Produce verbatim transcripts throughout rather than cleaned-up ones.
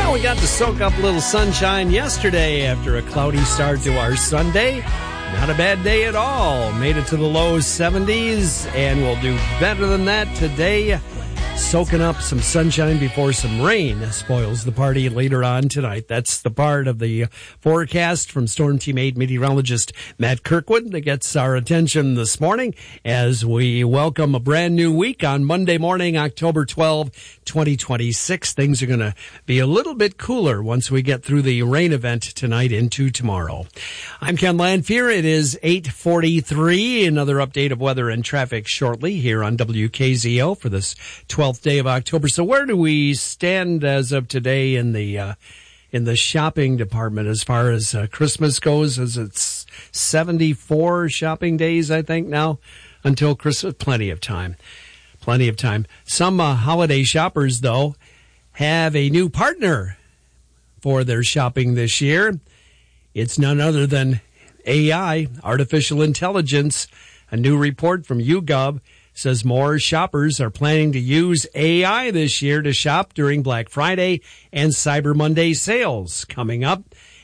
Well, we got to soak up a little sunshine yesterday after a cloudy start to our Sunday. Not a bad day at all. Made it to the low seventies, and we'll do better than that today. Soaking up some sunshine before some rain spoils the party later on tonight. That's the part of the forecast from Storm Team eight meteorologist Matt Kirkwood that gets our attention this morning as we welcome a brand new week on Monday morning, October twelfth, twenty twenty-six. Things are going to be a little bit cooler once we get through the rain event tonight into tomorrow. I'm Ken Lanfear. It is eight forty-three. Another update of weather and traffic shortly here on W K Z O for this twelfth day of October. So where do we stand as of today in the uh, in the shopping department as far as uh, Christmas goes? As it's seventy-four shopping days, I think, now until Christmas. Plenty of time. Plenty of time. Some uh, holiday shoppers, though, have a new partner for their shopping this year. It's none other than A I, artificial intelligence. A new report from YouGov says more shoppers are planning to use A I this year to shop during Black Friday and Cyber Monday sales coming up.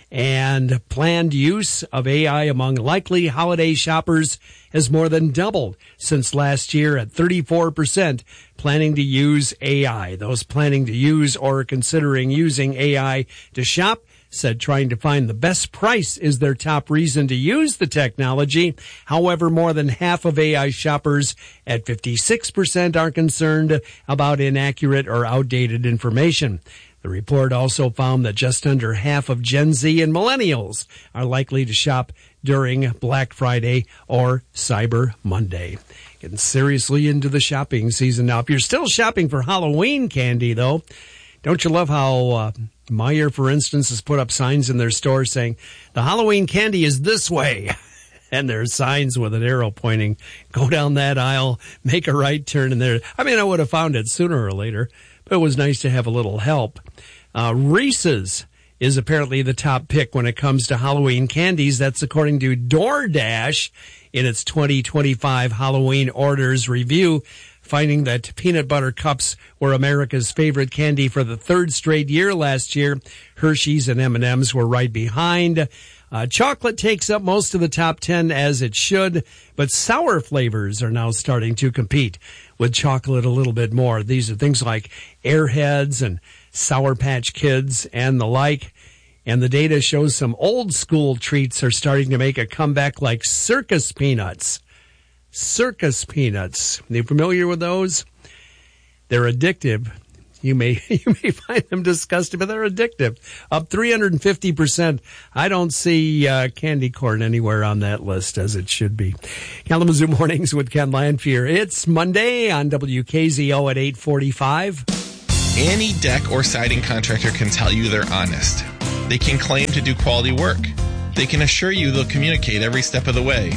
And planned use of A I among likely holiday shoppers has more than doubled since last year at thirty-four percent planning to use A I. Those planning to use or considering using A I to shop said trying to find the best price is their top reason to use the technology. However, more than half of A I shoppers at fifty-six percent are concerned about inaccurate or outdated information. The report also found that just under half of Gen Z and millennials are likely to shop during Black Friday or Cyber Monday. Getting seriously into the shopping season now. If you're still shopping for Halloween candy, though, don't you love how uh, Meijer, for instance, has put up signs in their store saying, the Halloween candy is this way. And there's signs with an arrow pointing, go down that aisle, make a right turn in there. I mean, I would have found it sooner or later, but it was nice to have a little help. Uh, Reese's is apparently the top pick when it comes to Halloween candies. That's according to DoorDash in its twenty twenty-five Halloween orders review, finding that peanut butter cups were America's favorite candy for the third straight year last year. Hershey's and M and M's were right behind. Uh, chocolate takes up most of the top ten, as it should, but sour flavors are now starting to compete with chocolate a little bit more. These are things like Airheads and Sour Patch Kids and the like. And the data shows some old school treats are starting to make a comeback, like circus peanuts. Circus peanuts. Are you familiar with those? They're addictive. You may you may find them disgusting, but they're addictive. Up three hundred fifty percent. I don't see uh, candy corn anywhere on that list, as it should be. Kalamazoo Mornings with Ken Lanfear. It's Monday on W K Z O at eight forty-five. Any deck or siding contractor can tell you they're honest. They can claim to do quality work. They can assure you they'll communicate every step of the way.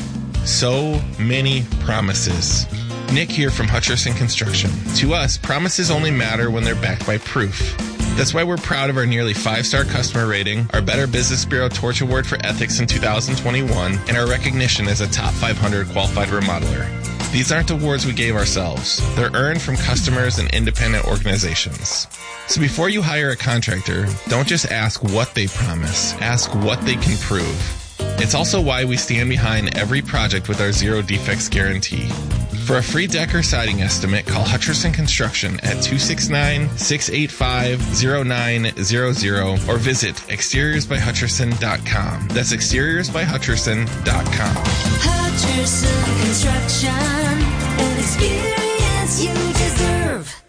So many promises. Nick here from Hutcherson Construction. To us, promises only matter when they're backed by proof. That's why we're proud of our nearly five-star customer rating, our Better Business Bureau Torch Award for Ethics in two thousand twenty-one, and our recognition as a top five hundred qualified remodeler. These aren't awards we gave ourselves. They're earned from customers and independent organizations. So before you hire a contractor, don't just ask what they promise. Ask what they can prove. It's also why we stand behind every project with our zero defects guarantee. For a free deck or siding estimate, call Hutcherson Construction at two six nine, six eight five, zero nine zero zero or visit exteriors by hutcherson dot com. That's exteriors by hutcherson dot com. Hutcherson Construction, an experience you deserve.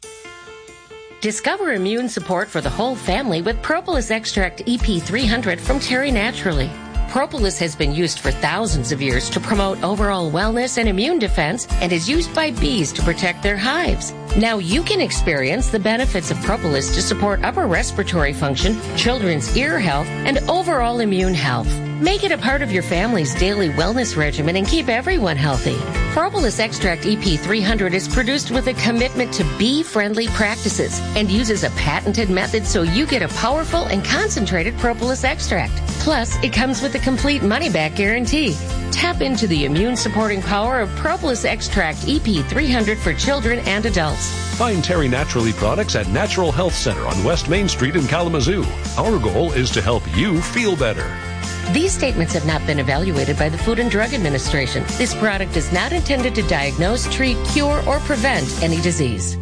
Discover immune support for the whole family with Propolis Extract E P three hundred from Terry Naturally. Propolis has been used for thousands of years to promote overall wellness and immune defense and is used by bees to protect their hives. Now you can experience the benefits of Propolis to support upper respiratory function, children's ear health, and overall immune health. Make it a part of your family's daily wellness regimen and keep everyone healthy. Propolis Extract E P three hundred is produced with a commitment to bee-friendly practices and uses a patented method so you get a powerful and concentrated propolis extract. Plus, it comes with a complete money-back guarantee. Tap into the immune-supporting power of Propolis Extract E P three hundred for children and adults. Find Terry Naturally products at Natural Health Center on West Main Street in Kalamazoo. Our goal is to help you feel better. These statements have not been evaluated by the Food and Drug Administration. This product is not intended to diagnose, treat, cure, or prevent any disease.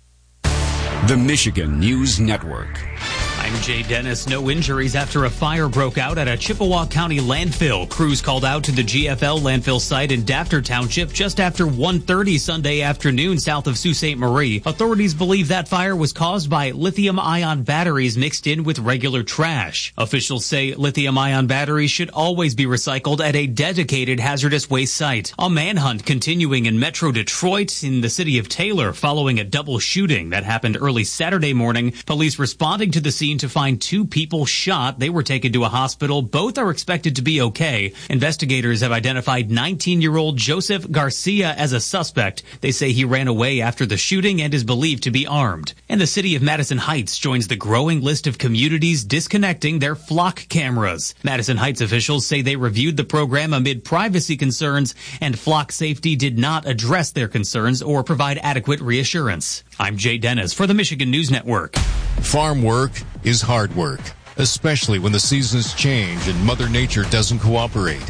The Michigan News Network. I'm Jay Dennis. No injuries after a fire broke out at a Chippewa County landfill. Crews called out to the G F L landfill site in Dafter Township just after one thirty Sunday afternoon south of Sault Ste. Marie. Authorities believe that fire was caused by lithium-ion batteries mixed in with regular trash. Officials say lithium-ion batteries should always be recycled at a dedicated hazardous waste site. A manhunt continuing in Metro Detroit in the city of Taylor following a double shooting that happened early Saturday morning. Police responding to the scene to find two people shot. They were taken to a hospital. Both are expected to be okay. Investigators have identified nineteen-year-old Joseph Garcia as a suspect. They say he ran away after the shooting and is believed to be armed. And the city of Madison Heights joins the growing list of communities disconnecting their flock cameras. Madison Heights officials say they reviewed the program amid privacy concerns, and flock safety did not address their concerns or provide adequate reassurance. I'm Jay Dennis for the Michigan News Network. Farm work is hard work, especially when the seasons change and Mother Nature doesn't cooperate.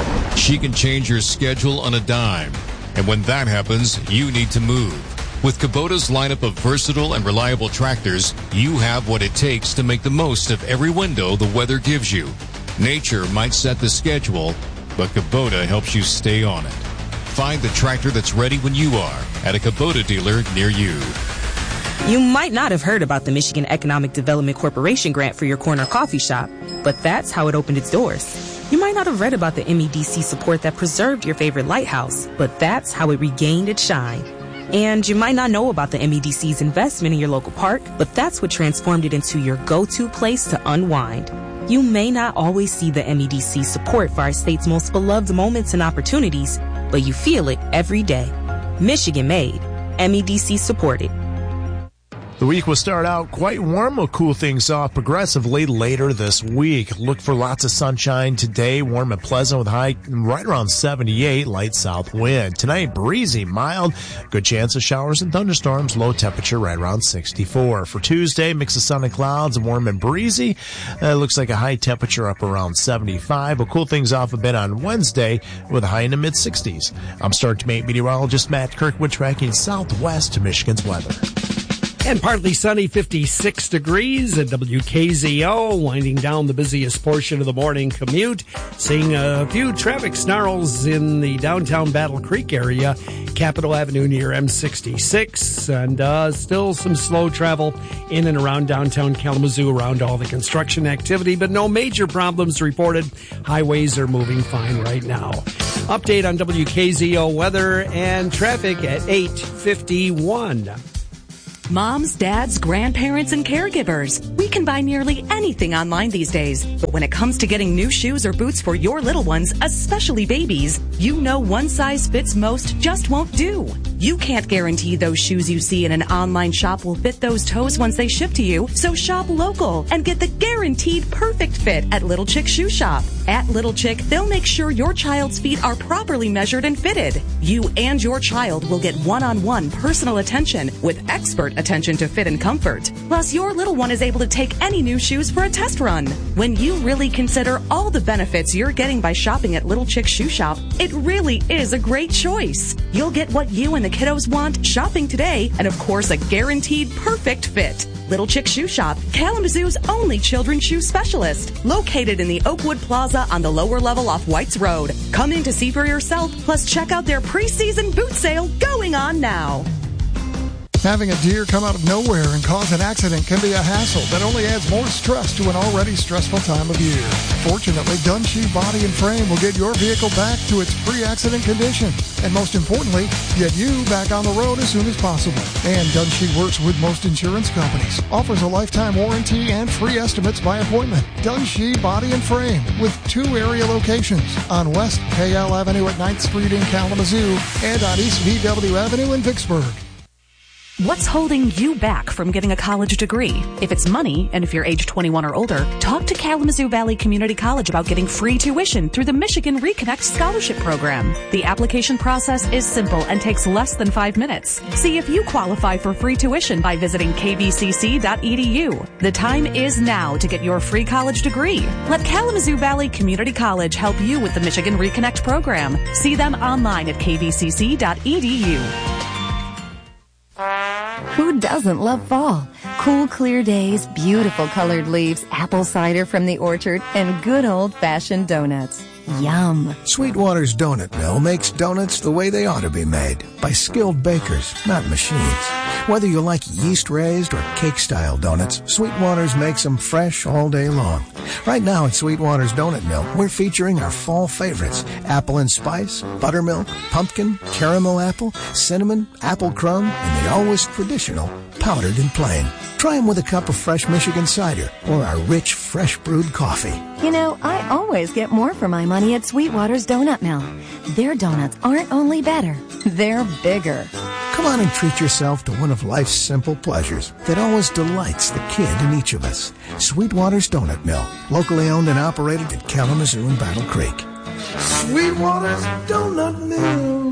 She can change your schedule on a dime, and when that happens, you need to move. With Kubota's lineup of versatile and reliable tractors, you have what it takes to make the most of every window the weather gives you. Nature might set the schedule, but Kubota helps you stay on it. Find the tractor that's ready when you are at a Kubota dealer near you. You might not have heard about the Michigan Economic Development Corporation grant for your corner coffee shop, but that's how it opened its doors. You might not have read about the M E D C support that preserved your favorite lighthouse, but that's how it regained its shine. And you might not know about the M E D C's investment in your local park, but that's what transformed it into your go-to place to unwind. You may not always see the M E D C support for our state's most beloved moments and opportunities, but you feel it every day. Michigan made. M E D C supported. The week will start out quite warm. Will cool things off progressively later this week. Look for lots of sunshine today, warm and pleasant with high right around seventy-eight, light south wind. Tonight, breezy, mild, good chance of showers and thunderstorms, low temperature right around sixty-four. For Tuesday, mix of sun and clouds, warm and breezy. Uh, looks like a high temperature up around seventy-five. Will cool things off a bit on Wednesday with a high in the mid sixties. I'm Star Mate meteorologist Matt Kirkwood tracking southwest to Michigan's weather. And partly sunny, fifty-six degrees at W K Z O, winding down the busiest portion of the morning commute. Seeing a few traffic snarls in the downtown Battle Creek area, Capitol Avenue near M sixty-six, and uh, still some slow travel in and around downtown Kalamazoo around all the construction activity, but no major problems reported. Highways are moving fine right now. Update on W K Z O weather and traffic at eight fifty-one. Moms, dads, grandparents, and caregivers. We can buy nearly anything online these days. But when it comes to getting new shoes or boots for your little ones, especially babies, you know one size fits most just won't do. You can't guarantee those shoes you see in an online shop will fit those toes once they ship to you. So shop local and get the guaranteed perfect fit at Little Chick Shoe Shop. At Little Chick, they'll make sure your child's feet are properly measured and fitted. You and your child will get one-on-one personal attention with expert attention to fit and comfort. Plus, your little one is able to take any new shoes for a test run. When you really consider all the benefits you're getting by shopping at Little Chick Shoe Shop, it really is a great choice. You'll get what you and the kiddos want shopping today, and of course, a guaranteed perfect fit. Little Chick Shoe Shop, Kalamazoo's only children's shoe specialist, located in the Oakwood Plaza on the lower level off Whites Road. Come in to see for yourself, plus check out their preseason boot sale going on now. Having a deer come out of nowhere and cause an accident can be a hassle that only adds more stress to an already stressful time of year. Fortunately, Dunshee Body and Frame will get your vehicle back to its pre-accident condition. And most importantly, get you back on the road as soon as possible. And Dunshee works with most insurance companies, offers a lifetime warranty and free estimates by appointment. Dunshee Body and Frame with two area locations on West K L Avenue at ninth Street in Kalamazoo and on East V W Avenue in Vicksburg. What's holding you back from getting a college degree? If it's money, and if you're age twenty-one or older, talk to Kalamazoo Valley Community College about getting free tuition through the Michigan Reconnect Scholarship Program. The application process is simple and takes less than five minutes. See if you qualify for free tuition by visiting k v c c dot e d u. The time is now to get your free college degree. Let Kalamazoo Valley Community College help you with the Michigan Reconnect Program. See them online at k v c c dot e d u. Who doesn't love fall? Cool, clear days, beautiful colored leaves, apple cider from the orchard, and good old-fashioned donuts. Yum. Sweetwater's Donut Mill makes donuts the way they ought to be made, by skilled bakers, not machines. Whether you like yeast-raised or cake-style donuts, Sweetwater's makes them fresh all day long. Right now at Sweetwater's Donut Mill, we're featuring our fall favorites: apple and spice, buttermilk, pumpkin, caramel apple, cinnamon, apple crumb, and the always traditional powdered and plain. Try them with a cup of fresh Michigan cider or our rich, fresh brewed coffee. You know, I always get more for my money at Sweetwater's Donut Mill. Their donuts aren't only better, they're bigger. Come on and treat yourself to one of life's simple pleasures that always delights the kid in each of us. Sweetwater's Donut Mill, locally owned and operated in Kalamazoo and Battle Creek. Sweetwater's Donut Mill.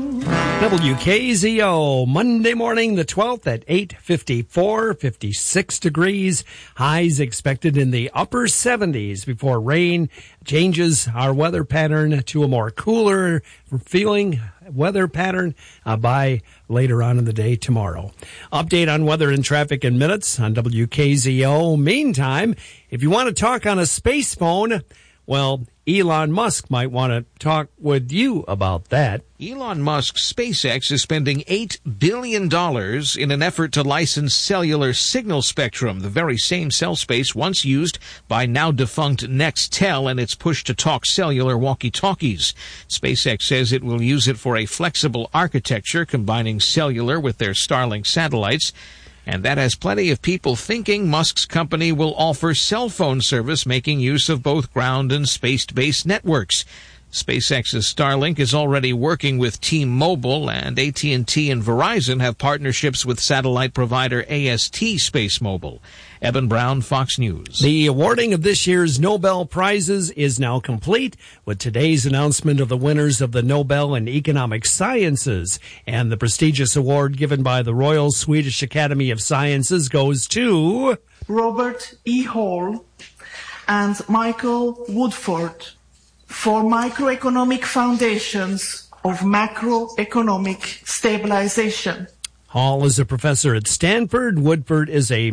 W K Z O, Monday morning, the twelfth at eight fifty-four, fifty-six degrees. Highs expected in the upper seventies before rain changes our weather pattern to a more cooler feeling weather pattern uh, by later on in the day tomorrow. Update on weather and traffic in minutes on W K Z O. Meantime, if you want to talk on a space phone, well, Elon Musk might want to talk with you about that. Elon Musk's SpaceX is spending eight billion dollars in an effort to license cellular signal spectrum, the very same cell space once used by now-defunct Nextel and its push-to-talk cellular walkie-talkies. SpaceX says it will use it for a flexible architecture combining cellular with their Starlink satellites. And that has plenty of people thinking Musk's company will offer cell phone service making use of both ground and space-based networks. SpaceX's Starlink is already working with T-Mobile, and A T and T and Verizon have partnerships with satellite provider A S T SpaceMobile. Eben Brown, Fox News. The awarding of this year's Nobel Prizes is now complete with today's announcement of the winners of the Nobel in Economic Sciences. And the prestigious award given by the Royal Swedish Academy of Sciences goes to Robert E. Hall and Michael Woodford for Microeconomic Foundations of Macroeconomic Stabilization. Hall is a professor at Stanford. Woodford is a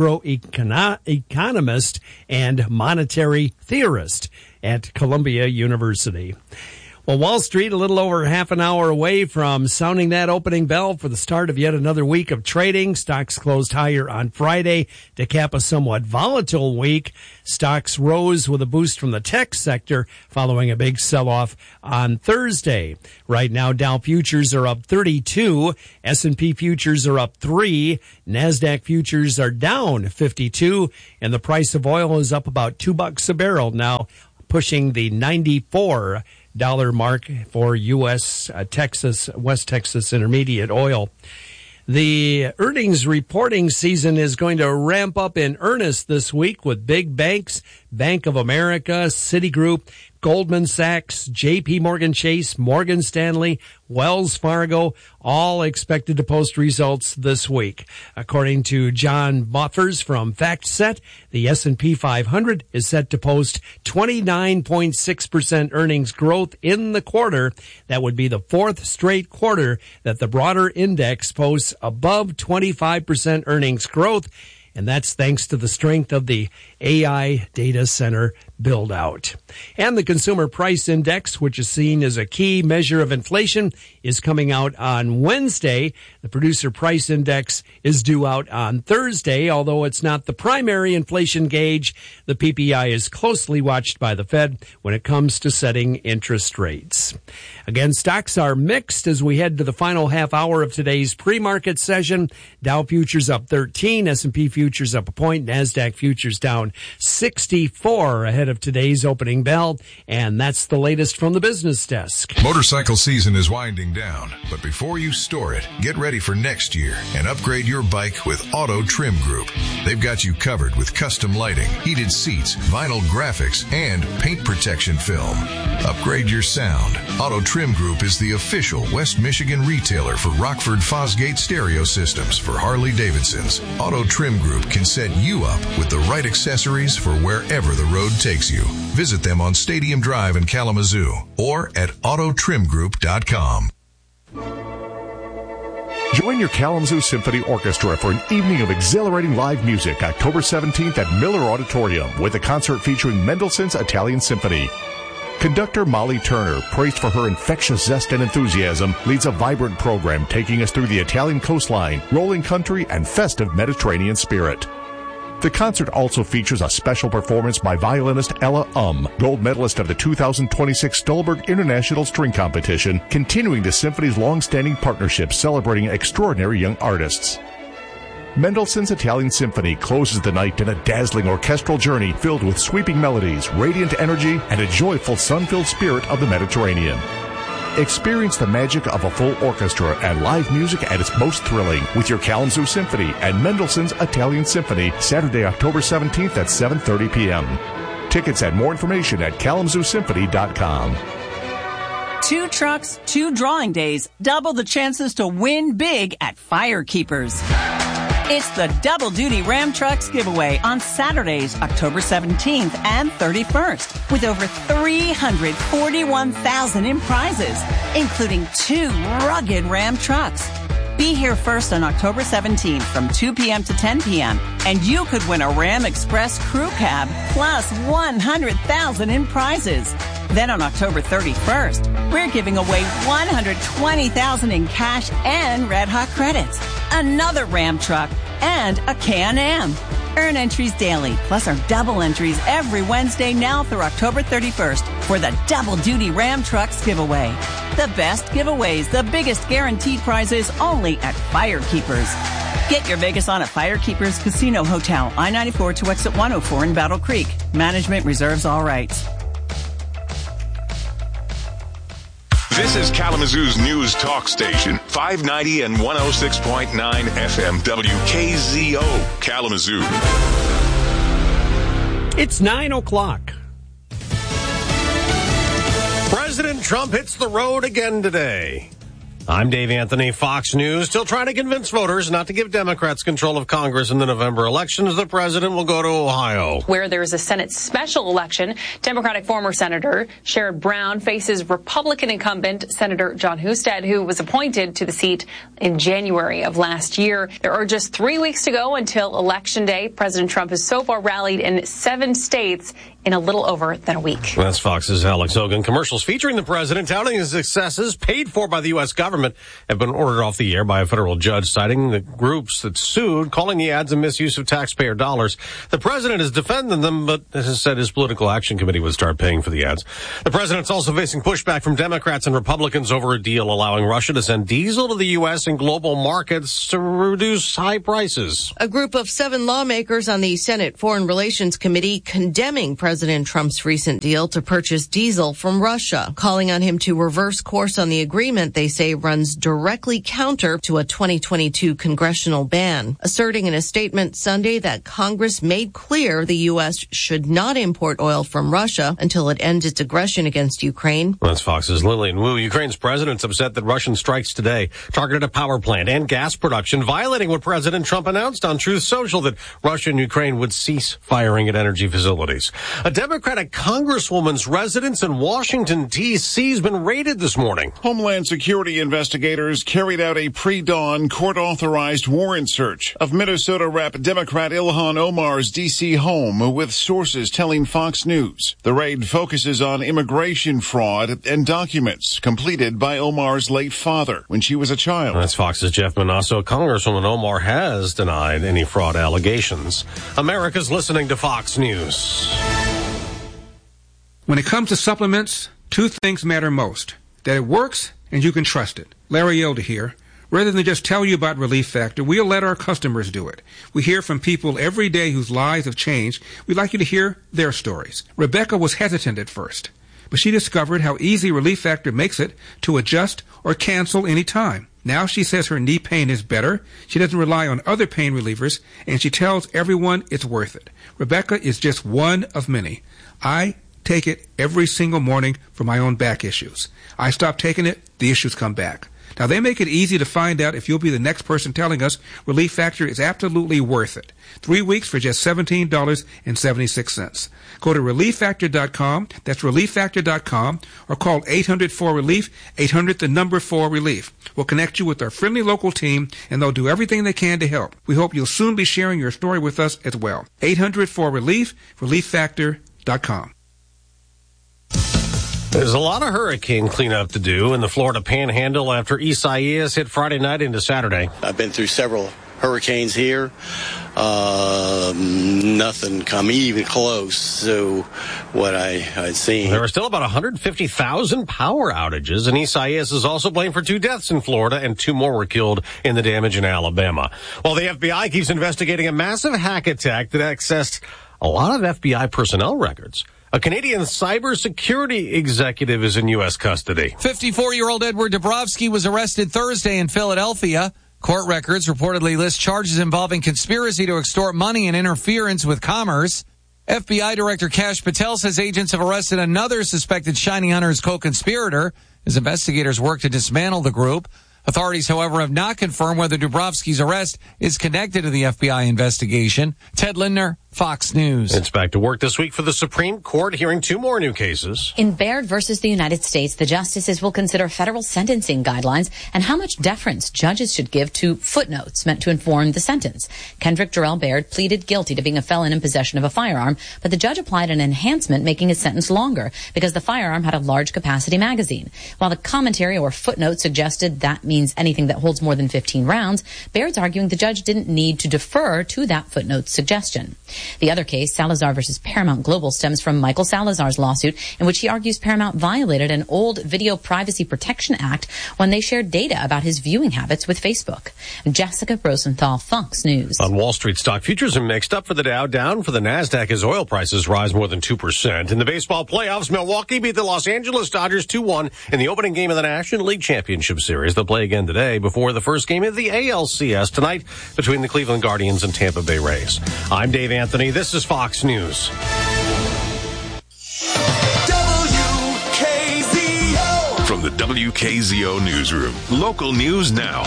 macroeconomist and monetary theorist at Columbia University. Well, Wall Street, a little over half an hour away from sounding that opening bell for the start of yet another week of trading. Stocks closed higher on Friday to cap a somewhat volatile week. Stocks rose with a boost from the tech sector following a big sell-off on Thursday. Right now, Dow futures are up thirty-two. S and P futures are up three. NASDAQ futures are down fifty-two. And the price of oil is up about two bucks a barrel, now pushing the ninety-four dollar mark for U S uh, Texas, West Texas Intermediate oil. The earnings reporting season is going to ramp up in earnest this week with big banks, Bank of America, Citigroup, Goldman Sachs, J P Morgan Chase, Morgan Stanley, Wells Fargo, all expected to post results this week. According to John Buffers from FactSet, the S and P five hundred is set to post twenty-nine point six percent earnings growth in the quarter. That would be the fourth straight quarter that the broader index posts above twenty-five percent earnings growth. And that's thanks to the strength of the A I data center build out. And the Consumer Price Index, which is seen as a key measure of inflation, is coming out on Wednesday. The Producer Price Index is due out on Thursday, although it's not the primary inflation gauge. The P P I is closely watched by the Fed when it comes to setting interest rates. Again, stocks are mixed as we head to the final half hour of today's pre-market session. Dow futures up thirteen, S and P futures up a point, NASDAQ futures down sixty-four ahead of today's opening bell. And that's the latest from the business desk. Motorcycle season is winding down, but before you store it, get ready for next year and upgrade your bike with Auto Trim Group. They've got you covered with custom lighting, heated seats, vinyl graphics, and paint protection film. Upgrade your sound. Auto Trim Group is the official West Michigan retailer for Rockford Fosgate stereo systems for Harley-Davidsons. Auto Trim Group can set you up with the right accessories for wherever the road takes you. Visit them on Stadium Drive in Kalamazoo or at auto trim group dot com. Join your Kalamazoo Symphony Orchestra for an evening of exhilarating live music October seventeenth at Miller Auditorium with a concert featuring Mendelssohn's Italian Symphony. Conductor Molly Turner, praised for her infectious zest and enthusiasm, leads a vibrant program taking us through the Italian coastline, rolling country, and festive Mediterranean spirit. The concert also features a special performance by violinist Ella Um, gold medalist of the two thousand twenty-six Stolberg International String Competition, continuing the symphony's long-standing partnership celebrating extraordinary young artists. Mendelssohn's Italian Symphony closes the night in a dazzling orchestral journey filled with sweeping melodies, radiant energy, and a joyful sun-filled spirit of the Mediterranean. Experience the magic of a full orchestra and live music at its most thrilling with your Kalamazoo Symphony and Mendelssohn's Italian Symphony Saturday, October seventeenth at seven thirty p.m. Tickets and more information at kalamazoo symphony dot com. Two trucks, two drawing days, double the chances to win big at Firekeepers. It's the Double Duty Ram Trucks giveaway on Saturdays, October seventeenth and thirty-first, with over three hundred forty-one thousand dollars in prizes, including two rugged Ram trucks. Be here first on October seventeenth from two p.m. to ten p.m., and you could win a Ram Express crew cab plus one hundred thousand dollars in prizes. Then on October thirty-first, we're giving away one hundred twenty thousand dollars in cash and Red Hot credits, another Ram truck, and a Can-Am. Earn entries daily, plus our double entries every Wednesday now through October thirty-first for the Double Duty Ram Trucks giveaway. The best giveaways, the biggest guaranteed prizes, only at Firekeepers. Get your Vegas on at Firekeepers Casino Hotel, I ninety-four to exit one oh four in Battle Creek. Management reserves all rights. This is Kalamazoo's news talk station, five ninety and one oh six point nine F M W K Z O, Kalamazoo. It's nine o'clock. President Trump hits the road again today. I'm Dave Anthony, Fox News, still trying to convince voters not to give Democrats control of Congress in the November elections. The president will go to Ohio, where there's a Senate special election. Democratic former Senator Sherrod Brown faces Republican incumbent Senator John Husted, who was appointed to the seat in January of last year. There are just three weeks to go until Election Day. President Trump has so far rallied in seven states in a little over than a week. That's Fox's Alex Hogan. Commercials featuring the president touting his successes paid for by the U S government have been ordered off the air by a federal judge, citing the groups that sued, calling the ads a misuse of taxpayer dollars. The president is defending them, but has said his political action committee would start paying for the ads. The president's also facing pushback from Democrats and Republicans over a deal allowing Russia to send diesel to the U S and global markets to reduce high prices. A group of seven lawmakers on the Senate Foreign Relations Committee condemning President Trump's recent deal to purchase diesel from Russia, calling on him to reverse course on the agreement they say runs directly counter to a twenty twenty-two congressional ban, asserting in a statement Sunday that Congress made clear the U S should not import oil from Russia until it ends its aggression against Ukraine. That's Fox's Lillian Wu. Ukraine's president's upset that Russian strikes today targeted a power plant and gas production, violating what President Trump announced on Truth Social, that Russia and Ukraine would cease firing at energy facilities. A Democratic congresswoman's residence in Washington, D C has been raided this morning. Homeland Security investigators carried out a pre-dawn court-authorized warrant search of Minnesota Rep Democrat Ilhan Omar's D C home, with sources telling Fox News. The raid focuses on immigration fraud and documents completed by Omar's late father when she was a child. That's Fox's Jeff Manasso. Congresswoman Omar has denied any fraud allegations. America's listening to Fox News. When it comes to supplements, two things matter most: that it works and you can trust it. Larry Elder here. Rather than just tell you about Relief Factor, we'll let our customers do it. We hear from people every day whose lives have changed. We'd like you to hear their stories. Rebecca was hesitant at first, but she discovered how easy Relief Factor makes it to adjust or cancel any time. Now she says her knee pain is better, she doesn't rely on other pain relievers, and she tells everyone it's worth it. Rebecca is just one of many. I take it every single morning for my own back issues. I stop taking it, the issues come back. Now, they make it easy to find out if you'll be the next person telling us Relief Factor is absolutely worth it. Three weeks for just seventeen dollars and seventy-six cents. Go to relief factor dot com, that's relief factor dot com, or call eight hundred four relief, eight hundred the number four relief. We'll connect you with our friendly local team, and they'll do everything they can to help. We hope you'll soon be sharing your story with us as well. eight hundred four relief, relief factor dot com. There's a lot of hurricane cleanup to do in the Florida Panhandle after Isaias hit Friday night into Saturday. I've been through several hurricanes here. Uh, nothing come even close to what I had seen. There are still about one hundred fifty thousand power outages, and Isaias is also blamed for two deaths in Florida, and two more were killed in the damage in Alabama. While the F B I keeps investigating a massive hack attack that accessed a lot of F B I personnel records. A Canadian cybersecurity executive is in U S custody. fifty-four-year-old Edward Dabrowski was arrested Thursday in Philadelphia. Court records reportedly list charges involving conspiracy to extort money and interference with commerce. F B I Director Kash Patel says agents have arrested another suspected Shiny Hunters co-conspirator as investigators work to dismantle the group. Authorities, however, have not confirmed whether Dabrowski's arrest is connected to the F B I investigation. Ted Lindner, Fox News. It's back to work this week for the Supreme Court, hearing two more new cases. In Baird versus the United States, the justices will consider federal sentencing guidelines and how much deference judges should give to footnotes meant to inform the sentence. Kendrick Jarrell Baird pleaded guilty to being a felon in possession of a firearm, but the judge applied an enhancement making his sentence longer because the firearm had a large capacity magazine. While the commentary or footnote suggested that means anything that holds more than fifteen rounds, Baird's arguing the judge didn't need to defer to that footnote's suggestion. The other case, Salazar versus Paramount Global, stems from Michael Salazar's lawsuit in which he argues Paramount violated an old Video Privacy Protection Act when they shared data about his viewing habits with Facebook. Jessica Rosenthal, Fox News. On Wall Street, stock futures are mixed up for the Dow, down for the NASDAQ as oil prices rise more than two percent. In the baseball playoffs, Milwaukee beat the Los Angeles Dodgers two one in the opening game of the National League Championship Series. They'll play again today before the first game of the A L C S tonight between the Cleveland Guardians and Tampa Bay Rays. I'm Dave Anthony. This is Fox News. From the W K Z O newsroom, local news now.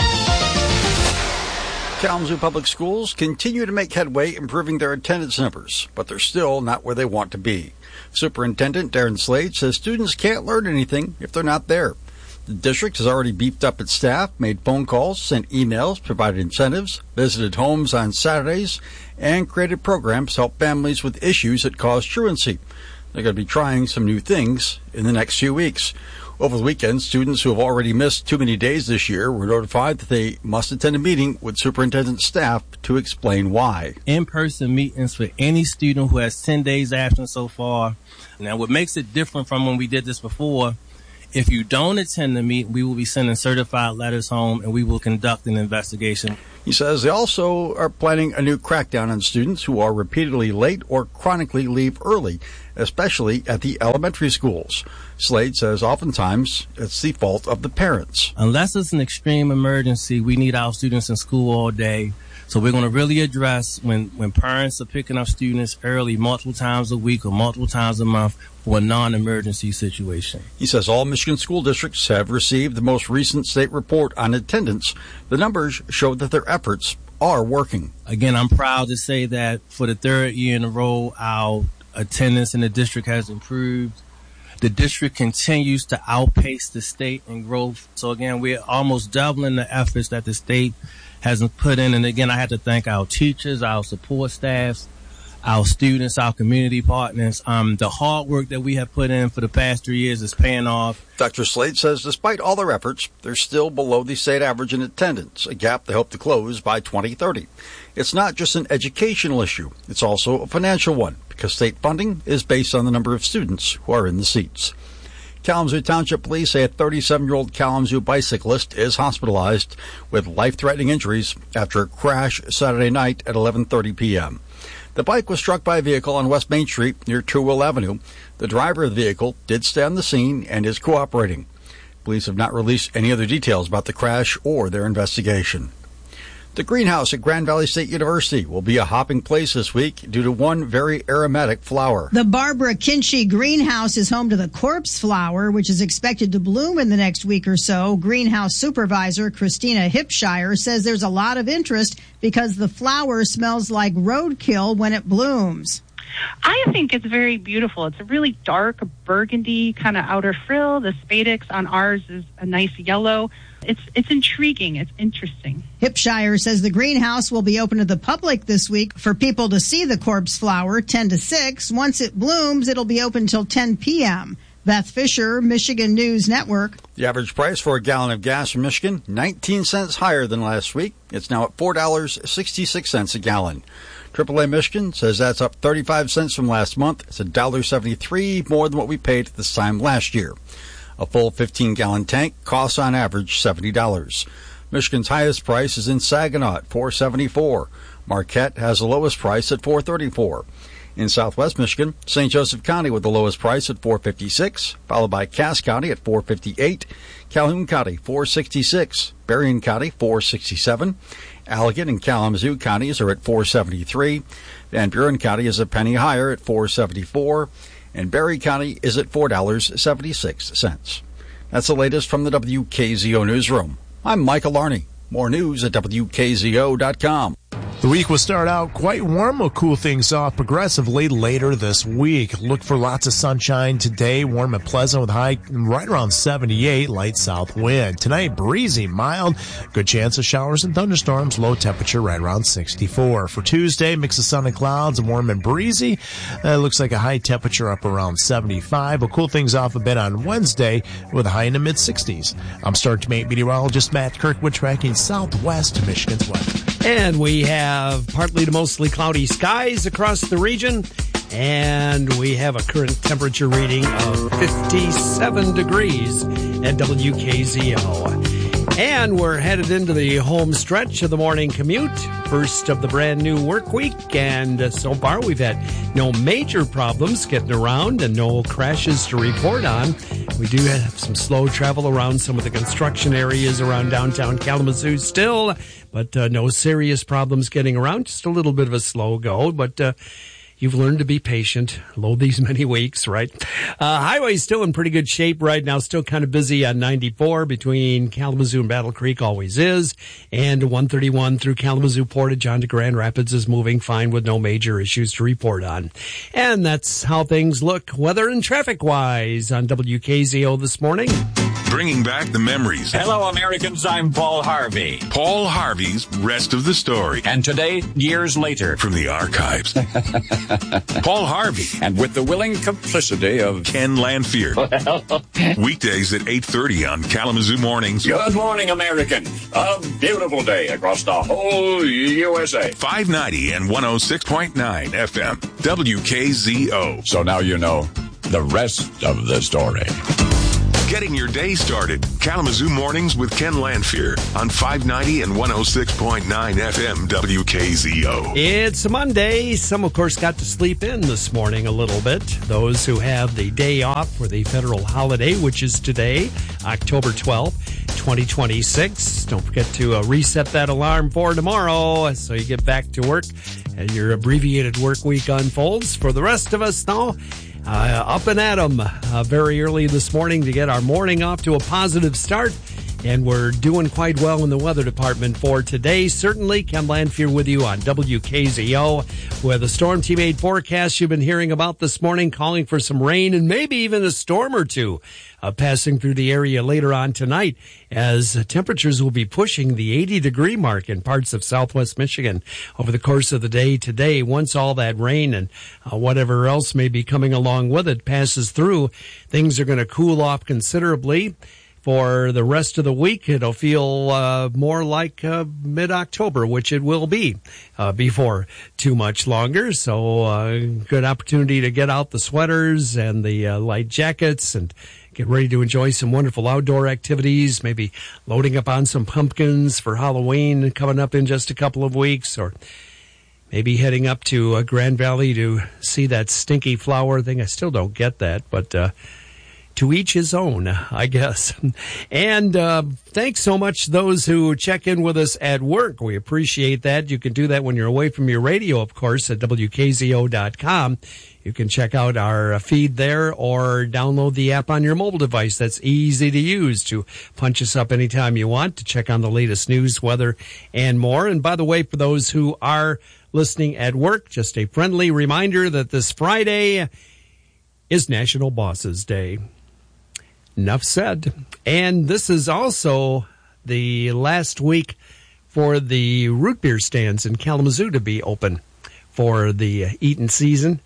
Kalamazoo Public Schools continue to make headway improving their attendance numbers, but they're still not where they want to be. Superintendent Darren Slade says students can't learn anything if they're not there. The district has already beefed up its staff, made phone calls, sent emails, provided incentives, visited homes on Saturdays, and created programs to help families with issues that cause truancy. They're going to be trying some new things in the next few weeks. Over the weekend, students who have already missed too many days this year were notified that they must attend a meeting with superintendent's staff to explain why. In-person meetings for any student who has ten days absent so far. Now, what makes it different from when we did this before, if you don't attend the meeting, we will be sending certified letters home and we will conduct an investigation. He says they also are planning a new crackdown on students who are repeatedly late or chronically leave early, especially at the elementary schools. Slade says oftentimes it's the fault of the parents. Unless it's an extreme emergency, we need our students in school all day. So we're going to really address when, when parents are picking up students early multiple times a week or multiple times a month for a non-emergency situation. He says all Michigan school districts have received the most recent state report on attendance. The numbers show that their efforts are working. Again, I'm proud to say that for the third year in a row, our attendance in the district has improved. The district continues to outpace the state in growth. So again, we're almost doubling the efforts that the state hasn't put in. And again, I have to thank our teachers, our support staffs, our students, our community partners. Um, the hard work that we have put in for the past three years is paying off. Doctor Slade says despite all their efforts, they're still below the state average in attendance, a gap they hope to close by twenty thirty. It's not just an educational issue. It's also a financial one because state funding is based on the number of students who are in the seats. Kalamazoo Township Police say a thirty-seven-year-old Kalamazoo bicyclist is hospitalized with life-threatening injuries after a crash Saturday night at eleven thirty p.m. The bike was struck by a vehicle on West Main Street near Two Will Avenue. The driver of the vehicle did stay on the scene and is cooperating. Police have not released any other details about the crash or their investigation. The greenhouse at Grand Valley State University will be a hopping place this week due to one very aromatic flower. The Barbara Kinchy Greenhouse is home to the corpse flower, which is expected to bloom in the next week or so. Greenhouse supervisor Christina Hipshire says there's a lot of interest because the flower smells like roadkill when it blooms. I think it's very beautiful. It's a really dark burgundy kind of outer frill. The spadix on ours is a nice yellow. It's it's intriguing. It's interesting. Hipshire says the greenhouse will be open to the public this week for people to see the corpse flower ten to six. Once it blooms, it'll be open till ten p.m. Beth Fisher, Michigan News Network. The average price for a gallon of gas in Michigan, nineteen cents higher than last week. It's now at four dollars and sixty-six cents a gallon. triple A Michigan says that's up thirty-five cents from last month. It's one dollar and seventy-three cents more than what we paid at this time last year. A full fifteen-gallon tank costs on average seventy dollars. Michigan's highest price is in Saginaw at four dollars and seventy-four cents. Marquette has the lowest price at four dollars and thirty-four cents. In southwest Michigan, Saint Joseph County with the lowest price at four dollars and fifty-six cents, followed by Cass County at four dollars and fifty-eight cents, Calhoun County four dollars and sixty-six cents, Berrien County four dollars and sixty-seven cents, Allegan and Kalamazoo counties are at four dollars and seventy-three cents, Van Buren County is a penny higher at four dollars and seventy-four cents, and Berry County is at four dollars and seventy-six cents. That's the latest from the W K Z O Newsroom. I'm Michael Larney. More news at W K Z O dot com. The week will start out quite warm. Will cool things off progressively later this week. Look for lots of sunshine today. Warm and pleasant with high right around seventy-eight. Light south wind. Tonight, breezy, mild. Good chance of showers and thunderstorms. Low temperature right around sixty-four. For Tuesday, mix of sun and clouds. Warm and breezy. Uh, looks like a high temperature up around seventy-five. We'll cool things off a bit on Wednesday with a high in the mid-sixties. I'm Star Teammate Meteorologist Matt Kirkwood tracking southwest Michigan's weather. And we have partly to mostly cloudy skies across the region. And we have a current temperature reading of fifty-seven degrees at W K Z O. And we're headed into the home stretch of the morning commute. First of the brand new work week. And so far we've had no major problems getting around and no crashes to report on. We do have some slow travel around some of the construction areas around downtown Kalamazoo still. But uh, no serious problems getting around. Just a little bit of a slow go. But uh, you've learned to be patient. Low these many weeks, right? Uh, highway's still in pretty good shape right now. Still kind of busy on ninety-four between Kalamazoo and Battle Creek, always is. And one thirty-one through Kalamazoo Portage on to Grand Rapids is moving fine with no major issues to report on. And that's how things look weather and traffic-wise on W K Z O this morning. Bringing back the memories. Hello, Americans. I'm Paul Harvey. Paul Harvey's Rest of the Story. And today, years later. From the archives. Paul Harvey. And with the willing complicity of Ken Lanfear. Weekdays at eight thirty on Kalamazoo Mornings. Good morning, Americans. A beautiful day across the whole U S A. five ninety and one oh six point nine F M. W K Z O. So now you know the rest of the story. Getting your day started. Kalamazoo Mornings with Ken Lanfear on five ninety and one oh six point nine F M W K Z O. It's Monday. Some, of course, got to sleep in this morning a little bit. Those who have the day off for the federal holiday, which is today, October twelfth, twenty twenty-six. Don't forget to uh, reset that alarm for tomorrow so you get back to work and your abbreviated work week unfolds. For the rest of us, though, Uh, up and at 'em uh, very early this morning to get our morning off to a positive start. And we're doing quite well in the weather department for today. Certainly, Ken Lanfear with you on W K Z O with a Storm Team eight forecast you've been hearing about this morning, calling for some rain and maybe even a storm or two uh, passing through the area later on tonight, as uh, temperatures will be pushing the eighty degree mark in parts of southwest Michigan over the course of the day today. Once all that rain and uh, whatever else may be coming along with it passes through, things are going to cool off considerably. For the rest of the week, it'll feel uh, more like uh, mid-October, which it will be uh, before too much longer. So uh, good opportunity to get out the sweaters and the uh, light jackets and get ready to enjoy some wonderful outdoor activities, maybe loading up on some pumpkins for Halloween coming up in just a couple of weeks, or maybe heading up to uh, Grand Valley to see that stinky flower thing. I still don't get that, but uh, to each his own, I guess. And uh, thanks so much to those who check in with us at work. We appreciate that. You can do that when you're away from your radio, of course, at W K Z O dot com. You can check out our feed there or download the app on your mobile device. That's easy to use to punch us up anytime you want to check on the latest news, weather, and more. And by the way, for those who are listening at work, just a friendly reminder that this Friday is National Bosses Day. Enough said. And this is also the last week for the root beer stands in Kalamazoo to be open for the eating season.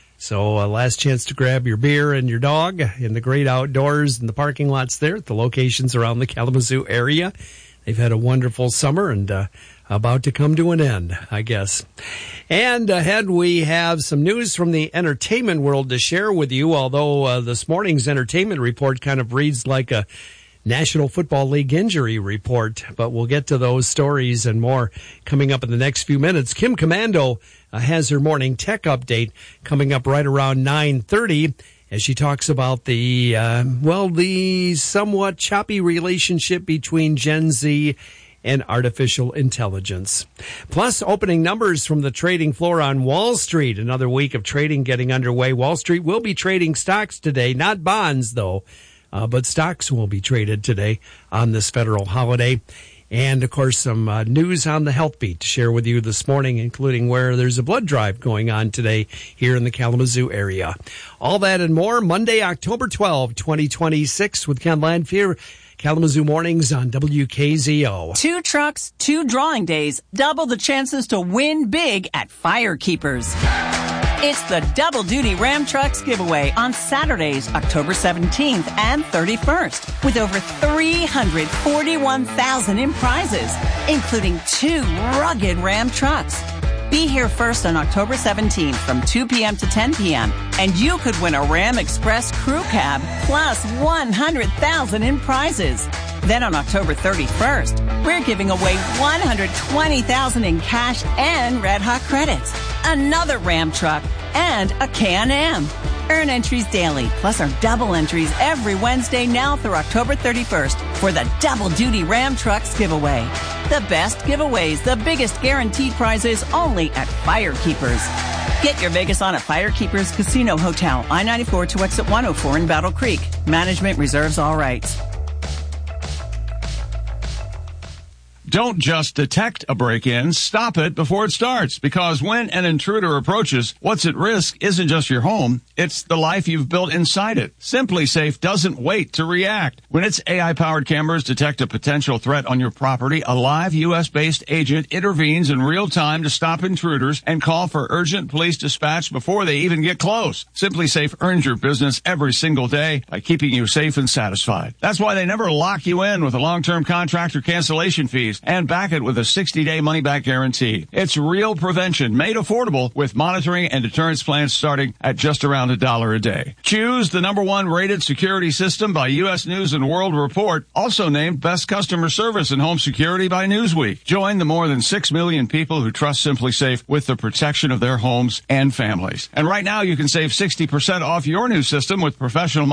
So uh, last chance to grab your beer and your dog in the great outdoors in the parking lots there at the locations around the Kalamazoo area. They've had a wonderful summer and uh, about to come to an end, I guess. And ahead we have some news from the entertainment world to share with you, although uh, this morning's entertainment report kind of reads like a National Football League injury report, but we'll get to those stories and more coming up in the next few minutes. Kim Commando uh, has her morning tech update coming up right around nine thirty as she talks about the, uh, well, the somewhat choppy relationship between Gen Z and artificial intelligence. Plus, opening numbers from the trading floor on Wall Street. Another week of trading getting underway. Wall Street will be trading stocks today, not bonds, though. Uh, but stocks will be traded today on this federal holiday. And, of course, some uh, news on the Health Beat to share with you this morning, including where there's a blood drive going on today here in the Kalamazoo area. All that and more, Monday, October twelfth, twenty twenty-six, with Ken Landfear. Kalamazoo Mornings on W K Z O. Two trucks, two drawing days, double the chances to win big at Firekeepers. It's the Double Duty Ram Trucks giveaway on Saturdays, October seventeenth and thirty-first, with over three hundred forty-one thousand in prizes, including two rugged Ram trucks. Be here first on October seventeenth from two p.m. to ten p.m. and you could win a Ram Express crew cab plus one hundred thousand in prizes. Then on October thirty-first, we're giving away one hundred twenty thousand in cash and Red Hot credits, another Ram truck, and a Can-Am. Earn entries daily, plus our double entries every Wednesday now through October thirty-first for the Double Duty Ram Trucks giveaway. The best giveaways, the biggest guaranteed prizes only at Firekeepers. Get your Vegas on at Firekeepers Casino Hotel, I ninety-four to exit one oh four in Battle Creek. Management reserves all rights. Don't just detect a break-in, stop it before it starts, because when an intruder approaches, what's at risk isn't just your home, it's the life you've built inside it. SimpliSafe doesn't wait to react. When its A I-powered cameras detect a potential threat on your property, a live U S-based agent intervenes in real time to stop intruders and call for urgent police dispatch before they even get close. SimpliSafe earns your business every single day by keeping you safe and satisfied. That's why they never lock you in with a long-term contract or cancellation fees, and back it with a sixty-day money-back guarantee. It's real prevention made affordable with monitoring and deterrence plans starting at just around a dollar a day. Choose the number one rated security system by U S News and World Report, also named Best Customer Service in Home Security by Newsweek. Join the more than six million people who trust SimpliSafe with the protection of their homes and families. And right now you can save sixty percent off your new system with professional